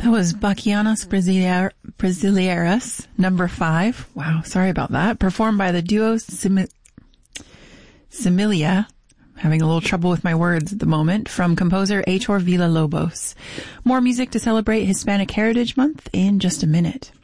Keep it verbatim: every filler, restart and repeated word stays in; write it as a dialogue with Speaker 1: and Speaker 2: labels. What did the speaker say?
Speaker 1: That was Bachianas Brasileir- Brasileiras, number five. Wow, sorry about that. Performed by the duo Simi- Similia. Having a little trouble with my words at the moment. From composer Heitor Villa-Lobos. More music to celebrate Hispanic Heritage Month in just a minute.